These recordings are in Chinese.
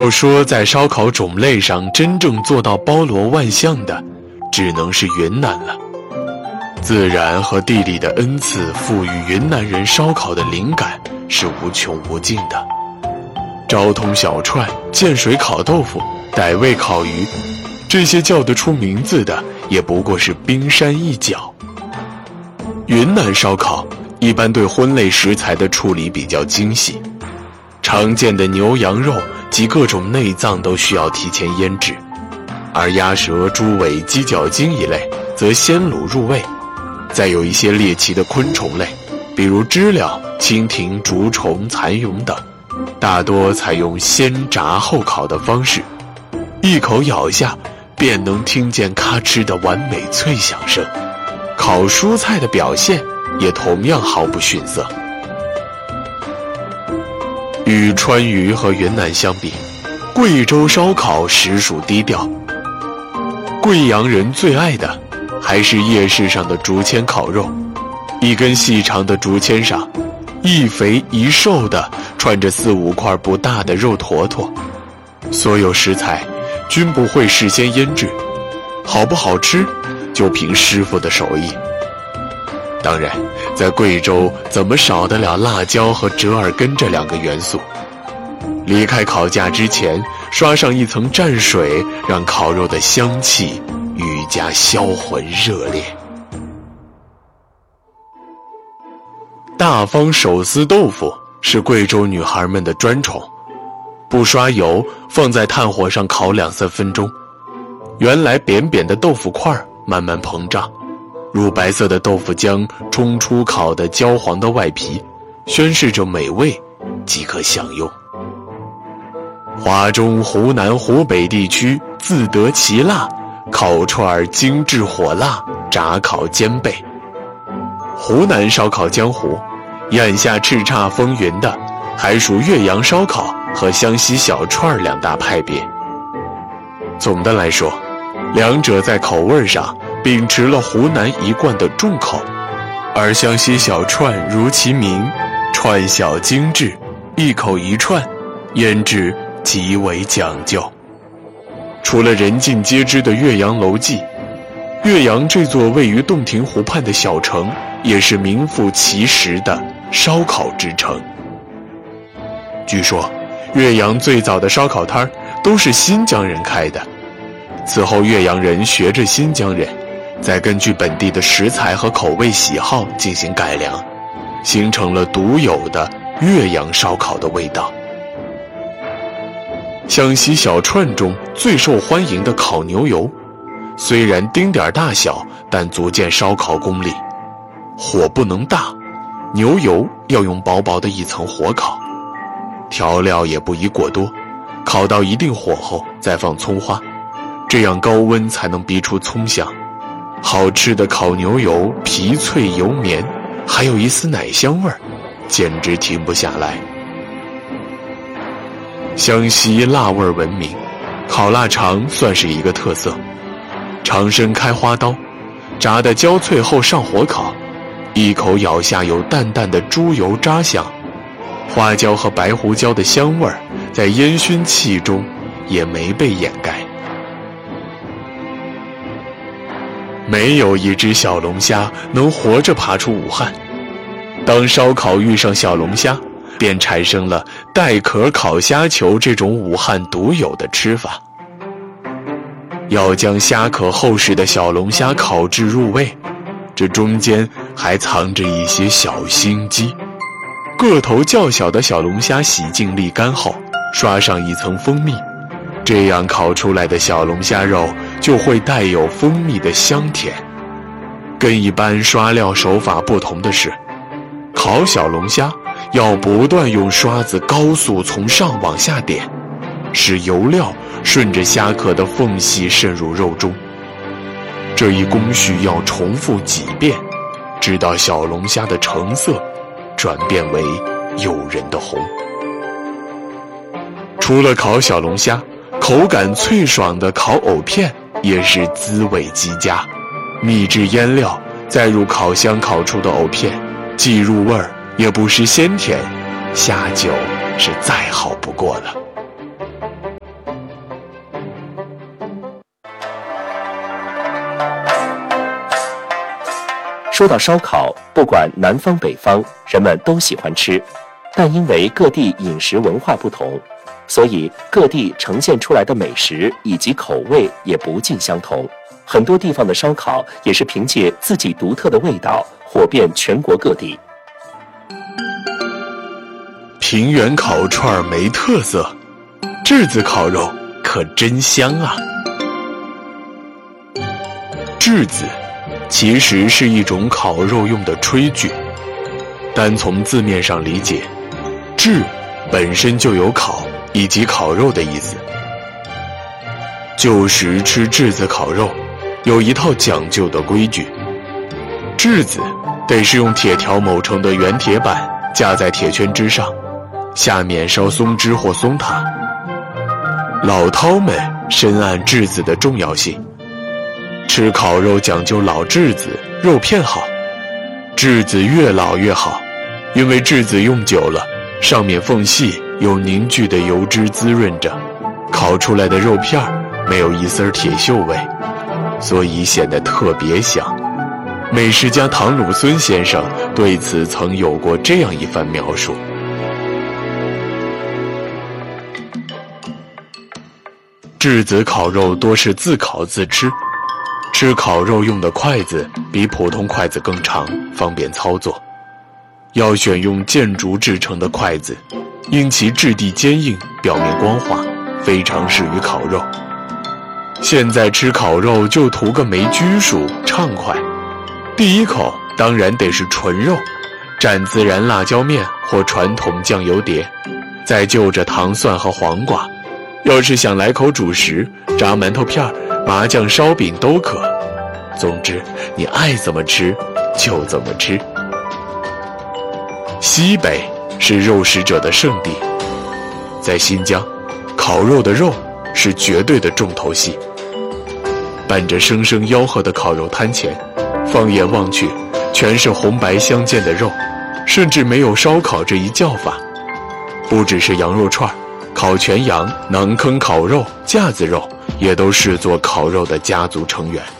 要说在烧烤种类上真正做到包罗万象的，只能是云南了。自然和地理的恩赐赋予云南人烧烤的灵感是无穷无尽的。昭通小串、建水烤豆腐、傣味烤鱼，这些叫得出名字的也不过是冰山一角。云南烧烤一般对荤类食材的处理比较精细，常见的牛羊肉及各种内脏都需要提前腌制，而鸭舌、猪尾、鸡脚筋一类则先卤入味。再有一些猎奇的昆虫类，比如知了、蜻蜓、竹虫、蚕蛹等，大多采用先炸后烤的方式，一口咬下便能听见咔哧的完美脆响声。烤蔬菜的表现也同样毫不逊色。与川渝和云南相比，贵州烧烤实属低调。贵阳人最爱的还是夜市上的竹签烤肉，一根细长的竹签上，一肥一瘦的串着4、5块不大的肉坨坨，所有食材均不会事先腌制，好不好吃就凭师傅的手艺。当然，在贵州怎么少得了辣椒和折耳根这2个元素？离开烤架之前，刷上一层蘸水，让烤肉的香气愈加销魂热烈。大方手撕豆腐是贵州女孩们的专宠，不刷油，放在炭火上烤2、3分钟，原来扁扁的豆腐块慢慢膨胀，乳白色的豆腐浆冲出烤得焦黄的外皮，宣示着美味，即可享用。华中、湖南、湖北地区自得其辣，烤串精致火辣，炸烤兼备。湖南烧烤江湖，眼下叱咤风云的还属岳阳烧烤和湘西小串2大派别。总的来说，两者在口味上秉持了湖南一贯的重口，而湘西小串如其名，串小精致，一口一串，腌制极为讲究。除了人尽皆知的岳阳楼记，岳阳这座位于洞庭湖畔的小城也是名副其实的烧烤之城。据说岳阳最早的烧烤摊都是新疆人开的，此后岳阳人学着新疆人，再根据本地的食材和口味喜好进行改良，形成了独有的岳阳烧烤的味道。湘西小串中最受欢迎的烤牛油，虽然丁点大小，但足见烧烤功力。火不能大，牛油要用薄薄的一层火烤，调料也不宜过多，烤到一定火候再放葱花，这样高温才能逼出葱香。好吃的烤牛油皮脆油绵，还有一丝奶香味儿，简直停不下来。湘西辣味闻名，烤腊肠算是一个特色。长身开花刀，炸得焦脆后上火烤，一口咬下有淡淡的猪油渣香，花椒和白胡椒的香味儿在烟熏气中也没被掩盖。没有一只小龙虾能活着爬出武汉，当烧烤遇上小龙虾，便产生了带壳烤虾球这种武汉独有的吃法。要将虾壳厚实的小龙虾烤制入味，这中间还藏着一些小心机。个头较小的小龙虾洗净沥干后，刷上一层蜂蜜，这样烤出来的小龙虾肉就会带有蜂蜜的香甜。跟一般刷料手法不同的是，烤小龙虾要不断用刷子高速从上往下点，使油料顺着虾壳的缝隙渗入肉中。这一工序要重复几遍，直到小龙虾的成色转变为诱人的红。除了烤小龙虾，口感脆爽的烤藕片也是滋味极佳。秘制腌料再入烤箱烤出的藕片，既入味儿也不失鲜甜，虾酒是再好不过了。 说到烧烤，不管南方北方，人们都喜欢吃，但因为各地饮食文化不同，所以各地呈现出来的美食以及口味也不尽相同。很多地方的烧烤也是凭借自己独特的味道火遍全国各地。 平原烤串没特色，炙子烤肉可真香啊！炙子其实是一种烤肉用的炊具，单从字面上理解，炙本身就有烤以及烤肉的意思。旧时吃炙子烤肉有一套讲究的规矩，炙子得是用铁条铆成的圆铁板架在铁圈之上，下面烧松脂或松塔。老饕们深谙炙子的重要性，吃烤肉讲究老炙子，肉片好，炙子越老越好，因为炙子用久了，上面缝隙有凝聚的油脂滋润着，烤出来的肉片没有一丝铁锈味，所以显得特别香。美食家唐鲁孙先生对此曾有过这样一番描述：炙子烤肉多是自烤自吃，吃烤肉用的筷子比普通筷子更长，方便操作。要选用箭竹制成的筷子，因其质地坚硬，表面光滑，非常适于烤肉。现在吃烤肉就图个没拘束，畅快。第一口当然得是纯肉，蘸孜然辣椒面或传统酱油碟，再就着糖蒜和黄瓜。要是想来口主食，炸馒头片、麻酱烧饼都可。总之，你爱怎么吃就怎么吃。西北是肉食者的圣地，在新疆，烤肉的肉是绝对的重头戏。伴着声声吆喝的烤肉摊前，放眼望去，全是红白相间的肉，甚至没有烧烤这一叫法。不只是羊肉串，烤全羊、馕坑烤肉、架子肉也都视作烤肉的家族成员。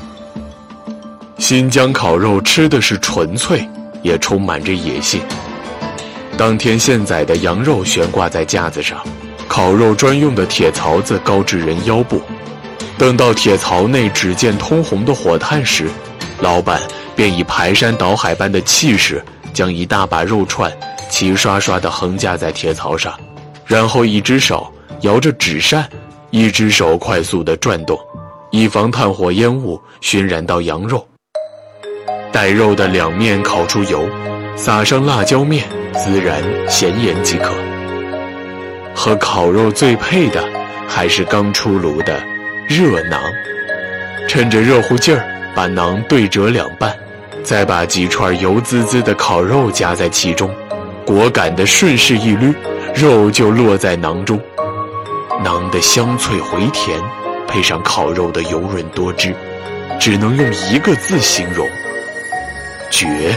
新疆烤肉吃的是纯粹，也充满着野性。当天现宰的羊肉悬挂在架子上，烤肉专用的铁槽子高至人腰部。等到铁槽内只见通红的火炭时，老板便以排山倒海般的气势，将一大把肉串齐刷刷地横架在铁槽上，然后一只手摇着纸扇，一只手快速地转动，以防炭火烟雾熏染到羊肉。待肉的两面烤出油，撒上辣椒面，孜然、咸盐即可。和烤肉最配的还是刚出炉的热馕，趁着热乎劲儿，把馕对折两半，再把几串油滋滋的烤肉夹在其中，果敢的顺势一捋，肉就落在馕中。馕的香脆回甜，配上烤肉的油润多汁，只能用一个字形容：绝。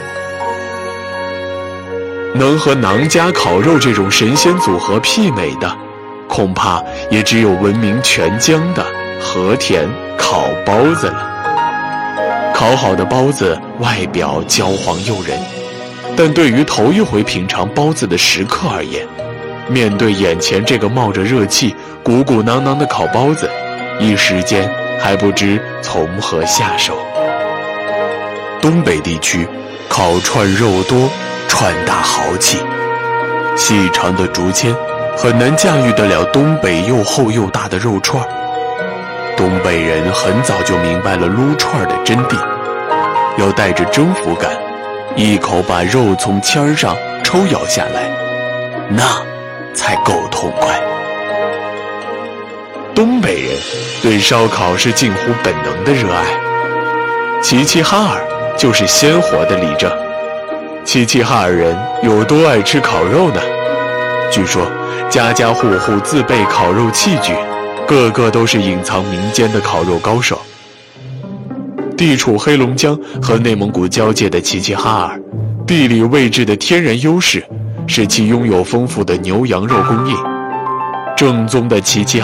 能和馕夹烤肉这种神仙组合媲美的，恐怕也只有闻名全疆的和田烤包子了。烤好的包子外表焦黄诱人，但对于头一回品尝包子的食客而言，面对眼前这个冒着热气、鼓鼓囊囊的烤包子，一时间还不知从何下手。东北地区烤串肉多，串大豪气，细长的竹签很难驾驭得了东北又厚又大的肉串。东北人很早就明白了撸串的真谛，要带着征服感，一口把肉从签上抽咬下来，那才够痛快。东北人对烧烤是近乎本能的热爱，齐齐哈尔就是鲜活的例证。齐齐哈尔人有多爱吃烤肉呢？据说家家户户自备烤肉器具，个个都是隐藏民间的烤肉高手。地处黑龙江和内蒙古交界的齐齐哈尔，地理位置的天然优势使其拥有丰富的牛羊肉供应。正宗的齐齐